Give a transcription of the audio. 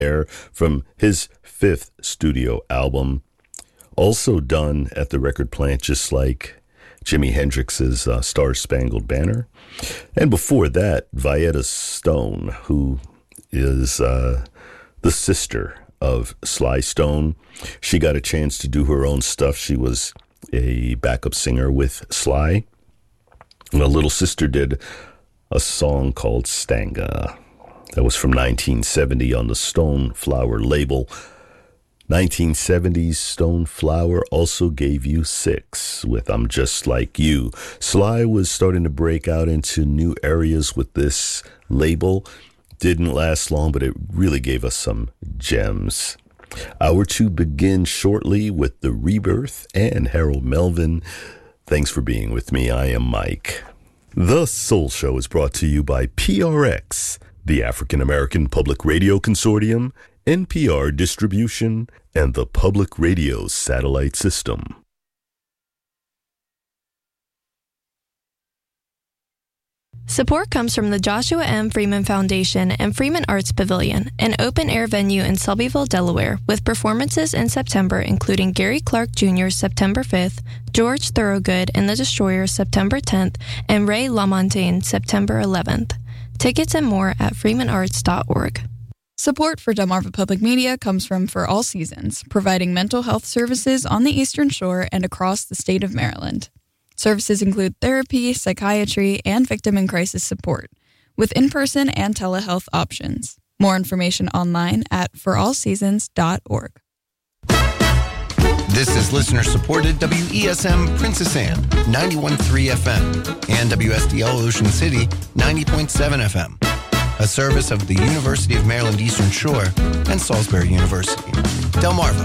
Air from his fifth studio album, also done at the record plant, just like Jimi Hendrix's Star Spangled Banner. And before that, Vieta Stone, who is the sister of Sly Stone. She got a chance to do her own stuff. She was a backup singer with Sly. My little sister did a song called Stanga. That was from 1970 on the Stone Flower label. 1970's Stone Flower also gave you 6 with I'm Just Like You. Sly was starting to break out into new areas with this label. Didn't last long, but it really gave us some gems. Hour 2 begins shortly with The Rebirth and Harold Melvin. Thanks for being with me. I am Mike. The Soul Show is brought to you by PRX, the African American Public Radio Consortium, NPR Distribution, and the Public Radio Satellite System. Support comes from the Joshua M. Freeman Foundation and Freeman Arts Pavilion, an open-air venue in Selbyville, Delaware, with performances in September including Gary Clark Jr.'s September 5th, George Thorogood and the Destroyers September 10th, and Ray LaMontagne September 11th. Tickets and more at freemanarts.org. Support for Delmarva Public Media comes from For All Seasons, providing mental health services on the Eastern Shore and across the state of Maryland. Services include therapy, psychiatry, and victim and crisis support, with in-person and telehealth options. More information online at forallseasons.org. This is listener-supported WESM Princess Anne, 91.3 FM, and WSDL Ocean City, 90.7 FM, a service of the University of Maryland Eastern Shore and Salisbury University. Delmarva,